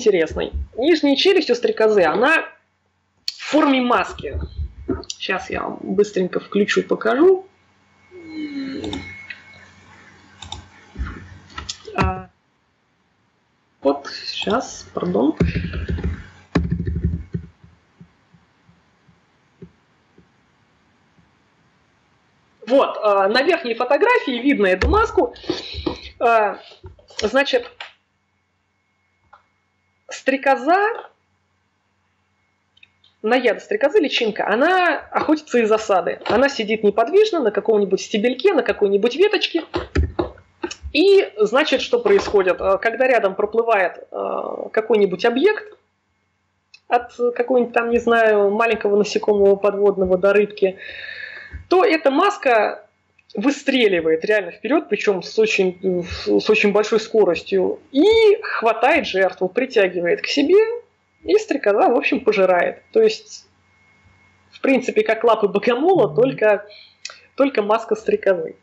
интересный. Нижняя челюсть у стрекозы, она в форме маски. Сейчас я вам быстренько включу, покажу. Вот, сейчас, пардон. Вот, на верхней фотографии видно эту маску. Значит, стрекоза, наяда стрекозы, личинка, она охотится из засады. Она сидит неподвижно на каком-нибудь стебельке, на какой-нибудь веточке. И, значит, что происходит? Когда рядом проплывает какой-нибудь объект, от какого-нибудь там, не знаю, маленького насекомого подводного до рыбки, то эта маска выстреливает реально вперед, причем с очень большой скоростью, и хватает жертву, притягивает к себе, и стрекоза, в общем, пожирает. То есть, в принципе, как лапы богомола, только маска стрекозы.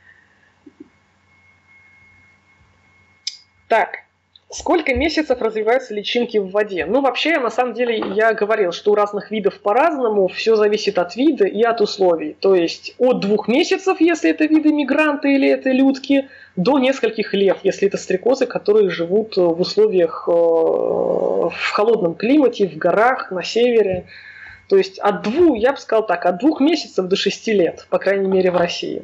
Так, сколько месяцев развиваются личинки в воде? Ну, вообще, на самом деле, я говорил, что у разных видов по-разному, все зависит от вида и от условий. То есть от 2 месяцев, если это виды мигранты или это людки, до нескольких лет, если это стрекозы, которые живут в условиях в холодном климате, в горах, на севере. То есть от 2, я бы сказал так, от 2 месяцев до 6 лет, по крайней мере, в России.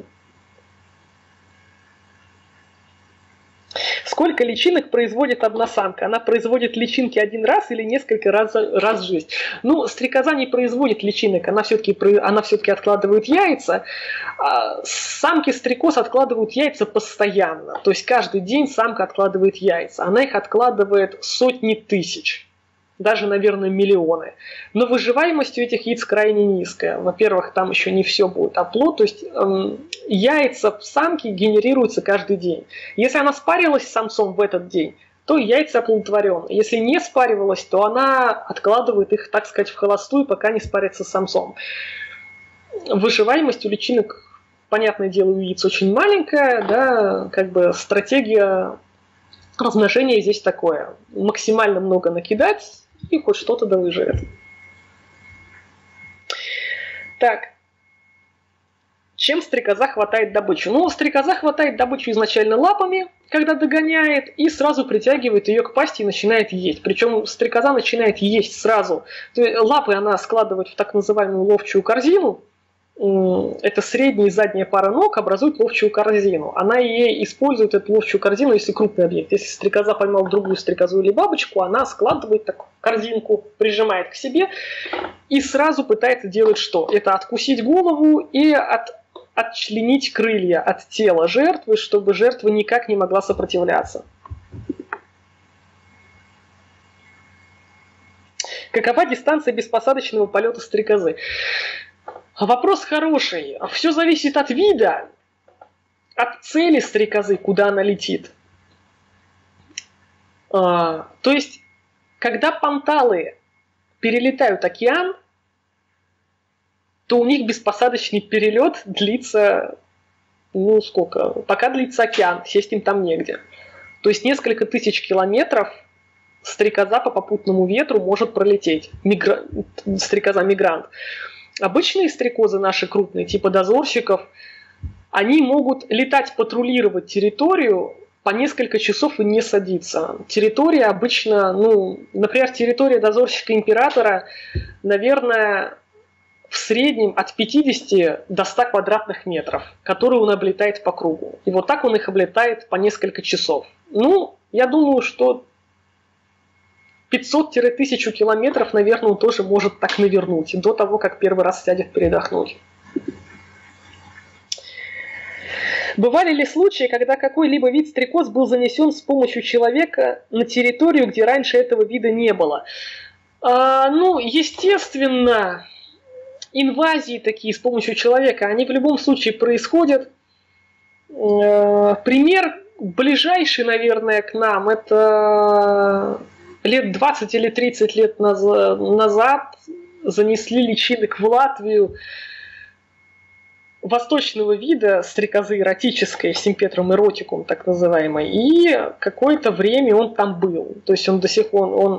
Сколько личинок производит одна самка? Она производит личинки 1 раз или несколько раз в жизнь? Ну, стрекоза не производит личинок, она все-таки откладывает яйца. Самки стрекоз откладывают яйца постоянно. То есть каждый день самка откладывает яйца. Она их откладывает сотни тысяч. Даже, наверное, миллионы. Но выживаемость у этих яиц крайне низкая. Во-первых, там еще не все будет оплод. То есть яйца самки генерируются каждый день. Если она спарилась с самцом в этот день, то яйца оплодотворены. Если не спаривалась, то она откладывает их, так сказать, в холостую, пока не спарится с самцом. Выживаемость у личинок, понятное дело, у яиц очень маленькая. Да, как бы стратегия размножения здесь такое. Максимально много накидать, и хоть что-то да выживет. Так. Чем стрекоза хватает добычу? Ну, стрекоза хватает добычу изначально лапами, когда догоняет, и сразу притягивает ее к пасти и начинает есть. Причем стрекоза начинает есть сразу. То есть лапы она складывает в так называемую ловчую корзину. Это средняя и задняя пара ног образует ловчую корзину. Она ей использует эту ловчую корзину, если крупный объект. Если стрекоза поймала другую стрекозу или бабочку, она складывает такую корзинку, прижимает к себе и сразу пытается делать что? Это откусить голову и отчленить крылья от тела жертвы, чтобы жертва никак не могла сопротивляться. Какова дистанция беспосадочного полета стрекозы? Вопрос хороший. Все зависит от вида, от цели стрекозы, куда она летит. То есть, когда панталы перелетают океан, то у них беспосадочный перелет длится, ну сколько, пока длится океан, сесть им там негде. То есть несколько тысяч километров стрекоза по попутному ветру может пролететь. Стрекоза-мигрант. Обычные стрекозы наши крупные, типа дозорщиков, они могут летать, патрулировать территорию по несколько часов и не садиться. Территория обычно, например, территория дозорщика императора, наверное, в среднем от 50 до 100 квадратных метров, которые он облетает по кругу. И вот так он их облетает по несколько часов. Я думаю, что 500-1000 километров, наверное, он тоже может так навернуть, до того, как первый раз сядет передохнуть. Бывали ли случаи, когда какой-либо вид стрекоз был занесен с помощью человека на территорию, где раньше этого вида не было? Естественно, инвазии такие с помощью человека, они в любом случае происходят. Пример ближайший, наверное, к нам, это лет 20 или 30 лет назад занесли личинок в Латвию восточного вида стрекозы эротической, симпетрум эротикум, так называемой, и какое-то время он там был. То есть он до сих пор,